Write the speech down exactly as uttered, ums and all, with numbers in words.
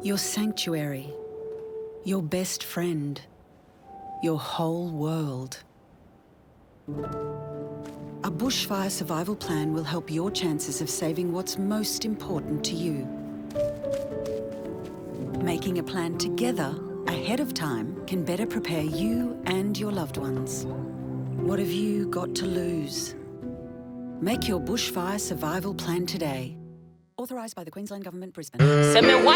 Your sanctuary. Your best friend. Your whole world. A bushfire survival plan will help your chances of saving what's most important to you. Making a plan together ahead of time can better prepare you and your loved ones. What have you got to lose? Make your bushfire survival plan today. Authorised by the Queensland Government, Brisbane.